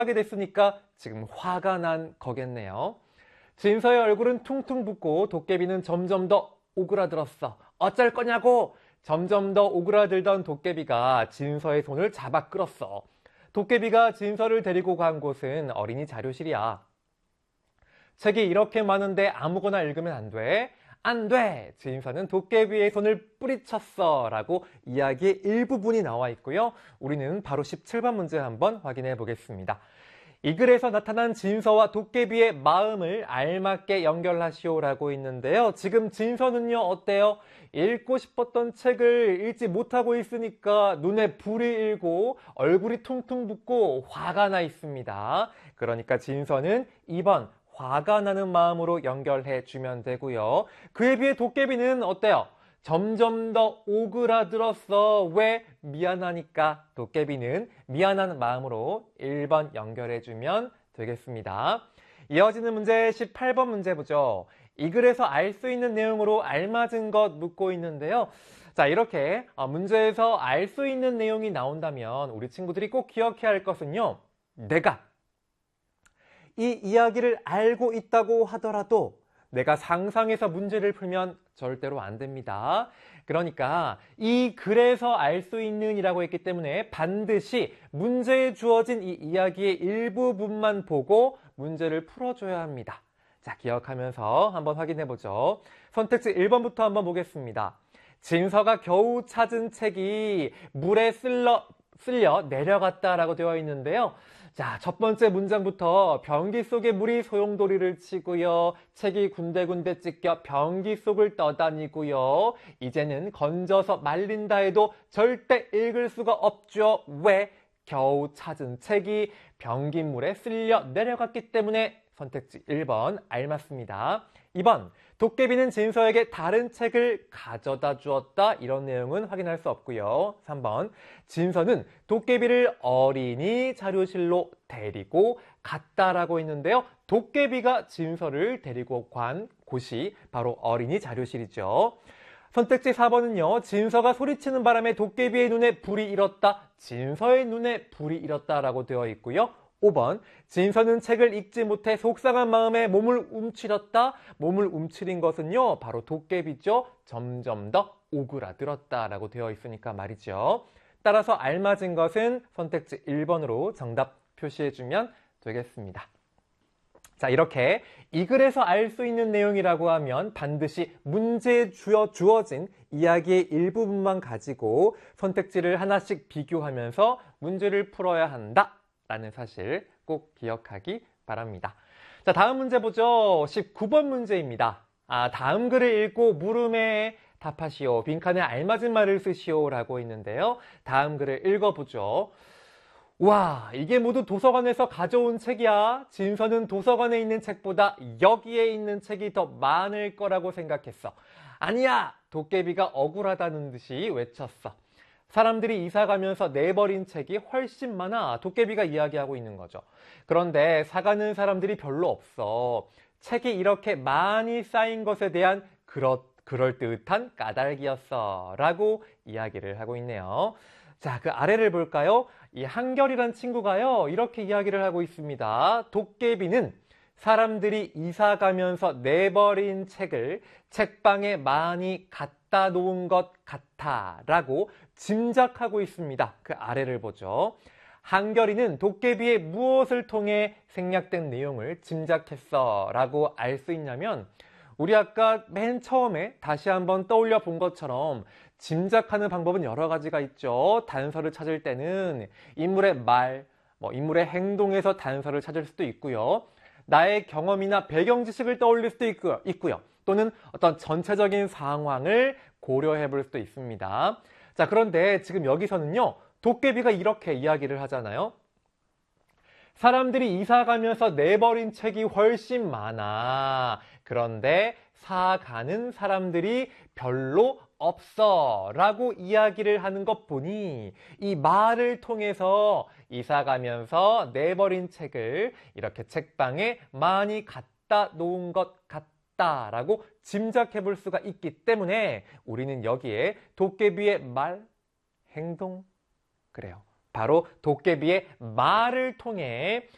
하게 됐으니까 지금 화가 난 거겠네요. 진서의 얼굴은 퉁퉁 붓고 도깨비는 점점 더 오그라들었어. 어쩔 거냐고! 점점 더 오그라들던 도깨비가 진서의 손을 잡아 끌었어. 도깨비가 진서를 데리고 간 곳은 어린이 자료실이야. 책이 이렇게 많은데 아무거나 읽으면 안 돼. 안 돼! 진서는 도깨비의 손을 뿌리쳤어. 라고 이야기의 일부분이 나와 있고요. 우리는 바로 17번 문제 한번 확인해 보겠습니다. 이 글에서 나타난 진서와 도깨비의 마음을 알맞게 연결하시오라고 있는데요. 지금 진서는요, 어때요? 읽고 싶었던 책을 읽지 못하고 있으니까 눈에 불이 일고 얼굴이 퉁퉁 붓고 화가 나 있습니다. 그러니까 진서는 2번 화가 나는 마음으로 연결해 주면 되고요. 그에 비해 도깨비는 어때요? 점점 더 오그라들었어. 왜? 미안하니까. 도깨비는 미안한 마음으로 1번 연결해주면 되겠습니다. 이어지는 문제 18번 문제 보죠. 이 글에서 알 수 있는 내용으로 알맞은 것 묻고 있는데요. 자, 이렇게 문제에서 알 수 있는 내용이 나온다면 우리 친구들이 꼭 기억해야 할 것은요. 내가 이 이야기를 알고 있다고 하더라도 내가 상상해서 문제를 풀면 절대로 안 됩니다. 그러니까 이 글에서 알 수 있는 이라고 했기 때문에 반드시 문제에 주어진 이 이야기의 일부분만 보고 문제를 풀어줘야 합니다. 자, 기억하면서 한번 확인해 보죠. 선택지 1번부터 한번 보겠습니다. 진서가 겨우 찾은 책이 물에 쓸려 내려갔다라고 되어 있는데요. 자, 첫 번째 문장부터 변기 속에 물이 소용돌이를 치고요. 책이 군데군데 찢겨 변기 속을 떠다니고요. 이제는 건져서 말린다 해도 절대 읽을 수가 없죠. 왜? 겨우 찾은 책이 변기물에 쓸려 내려갔기 때문에 선택지 1번 알맞습니다. 2번 도깨비는 진서에게 다른 책을 가져다 주었다. 이런 내용은 확인할 수 없고요. 3번 진서는 도깨비를 어린이 자료실로 데리고 갔다라고 있는데요. 도깨비가 진서를 데리고 간 곳이 바로 어린이 자료실이죠. 선택지 4번은요. 진서가 소리치는 바람에 도깨비의 눈에 불이 일었다. 진서의 눈에 불이 일었다라고 되어 있고요. 5번 진서는 책을 읽지 못해 속상한 마음에 몸을 움츠렸다. 몸을 움츠린 것은요. 바로 도깨비죠. 점점 더 오그라들었다라고 되어 있으니까 말이죠. 따라서 알맞은 것은 선택지 1번으로 정답 표시해주면 되겠습니다. 자, 이렇게 이 글에서 알 수 있는 내용이라고 하면 반드시 문제에 주어진 이야기의 일부분만 가지고 선택지를 하나씩 비교하면서 문제를 풀어야 한다. 라는 사실 꼭 기억하기 바랍니다. 자, 다음 문제 보죠. 19번 문제입니다. 다음 글을 읽고 물음에 답하시오. 빈칸에 알맞은 말을 쓰시오. 라고 있는데요. 다음 글을 읽어보죠. 와, 이게 모두 도서관에서 가져온 책이야. 진서는 도서관에 있는 책보다 여기에 있는 책이 더 많을 거라고 생각했어. 아니야! 도깨비가 억울하다는 듯이 외쳤어. 사람들이 이사 가면서 내버린 책이 훨씬 많아. 도깨비가 이야기하고 있는 거죠. 그런데 사가는 사람들이 별로 없어. 책이 이렇게 많이 쌓인 것에 대한 그럴듯한 까닭이었어. 라고 이야기를 하고 있네요. 자, 그 아래를 볼까요? 이 한결이란 친구가요, 이렇게 이야기를 하고 있습니다. 도깨비는 사람들이 이사 가면서 내버린 책을 책방에 많이 갖다 놓은 것 같아 라고 짐작하고 있습니다. 그 아래를 보죠. 한결이는 도깨비의 무엇을 통해 생략된 내용을 짐작했어 라고 알 수 있냐면 우리 아까 맨 처음에 다시 한번 떠올려 본 것처럼 짐작하는 방법은 여러 가지가 있죠. 단서를 찾을 때는 인물의 말, 인물의 행동에서 단서를 찾을 수도 있고요. 나의 경험이나 배경 지식을 떠올릴 수도 있고요. 또는 어떤 전체적인 상황을 고려해 볼 수도 있습니다. 자, 그런데 지금 여기서는요. 도깨비가 이렇게 이야기를 하잖아요. 사람들이 이사 가면서 내버린 책이 훨씬 많아. 그런데 사가는 사람들이 별로 없어 라고 이야기를 하는 것 보니 이 말을 통해서 이사 가면서 내버린 책을 이렇게 책방에 많이 갖다 놓은 것 같다라고 짐작해 볼 수가 있기 때문에 우리는 여기에 도깨비의 말, 행동, 그래요. 바로 도깨비의 말을 통해